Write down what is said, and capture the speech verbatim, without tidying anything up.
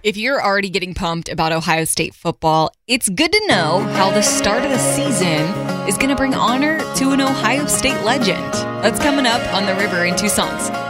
If you're already getting pumped about Ohio State football, it's good to know how the start of the season is going to bring honor to an Ohio State legend. That's coming up on The River in two songs.